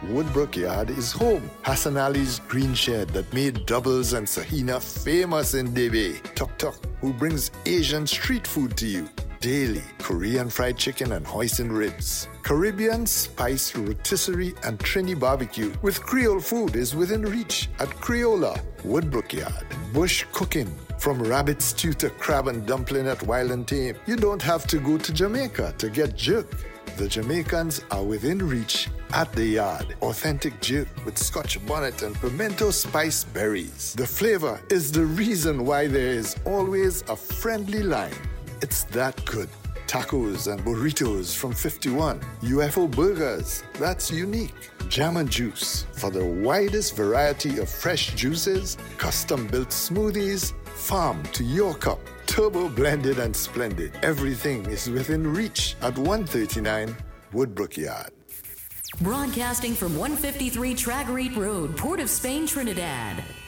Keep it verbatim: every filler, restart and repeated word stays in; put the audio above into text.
Woodbrook Yard is home. Hassan Ali's green shed that made doubles and Sahina famous in Debe. Tuk Tuk, who brings Asian street food to you daily. Korean fried chicken and hoisin ribs. Caribbean spice rotisserie and Trini barbecue with Creole food is within reach at Creola, Woodbrook Yard. Bush cooking, from rabbit stew to crab and dumpling at Wild and Tame. You don't have to go to Jamaica to get jerk. The Jamaicans are within reach at the yard. Authentic jerk with Scotch bonnet and pimento spice berries. The flavor is the reason why there is always a friendly line. It's that good. Tacos and burritos from fifty-one. U F O burgers, that's unique. Jam and juice for the widest variety of fresh juices, custom-built smoothies, farm to your cup. Turbo blended and splendid. Everything is within reach at one thirty-nine Woodbrook Yard. Broadcasting from one fifty-three Tragarete Road, Port of Spain, Trinidad.